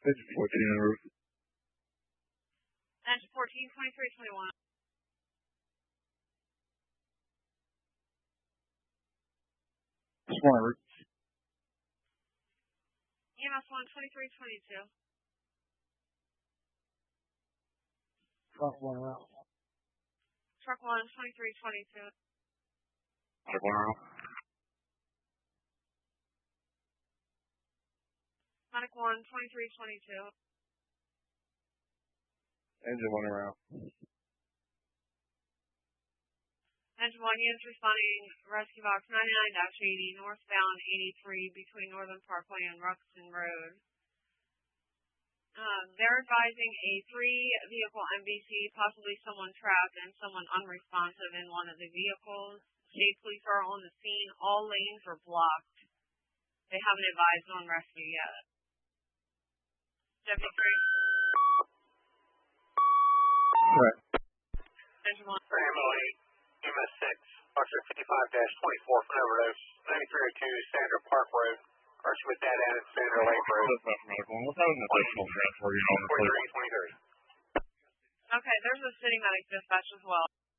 Engine 14 en route. Engine 14, 2321. Swan en route. EMS 1, 2322. Truck 1 around. Truck 1, 2322. Truck 1 around. Medic 1, 2322. Engine 1 around. Engine 1, units responding, rescue box 99-80, northbound 83 between Northern Parkway and Ruxton Road. They're advising a 3-vehicle MVC, possibly someone trapped and someone unresponsive in one of the vehicles. State police are on the scene. All lanes are blocked. They haven't advised on rescue yet. Deputy 3. Right. Engine 1. Emily, EMS 6, Foxtrot 55-24 for an overdose. 9302 Sandra Park Road. Archie with data and Sandra Lake Road. What's having an additional transfer, you know, 4323. Okay, there's a city medic dispatch as well.